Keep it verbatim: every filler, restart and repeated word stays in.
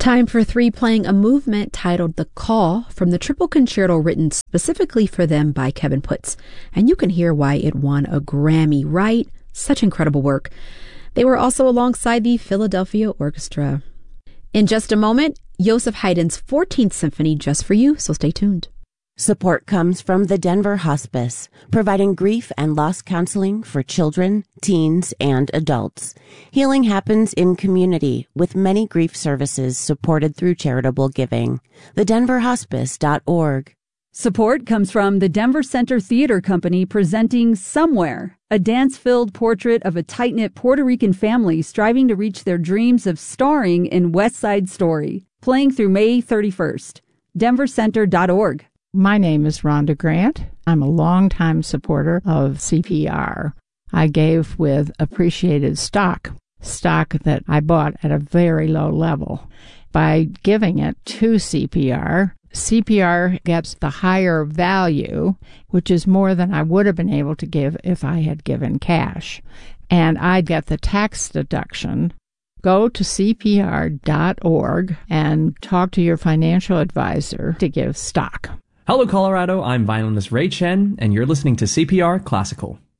Time for three, playing a movement titled The Call from the Triple Concerto written specifically for them by Kevin Putz. And you can hear why it won a Grammy, right? Such incredible work. They were also alongside the Philadelphia Orchestra. In just a moment, Joseph Haydn's fourteenth Symphony just for you, so stay tuned. Support comes from the Denver Hospice, providing grief and loss counseling for children, teens, and adults. Healing happens in community with many grief services supported through charitable giving. the denver hospice dot org. Support comes from the Denver Center Theater Company presenting Somewhere, a dance-filled portrait of a tight-knit Puerto Rican family striving to reach their dreams of starring in West Side Story, playing through May thirty-first. denver center dot org. My name is Rhonda Grant. I'm a longtime supporter of C P R. I gave with appreciated stock, stock that I bought at a very low level. By giving it to C P R, C P R gets the higher value, which is more than I would have been able to give if I had given cash. And I get the tax deduction. Go to C P R dot org and talk to your financial advisor to give stock. Hello, Colorado. I'm violinist Ray Chen, and you're listening to C P R Classical.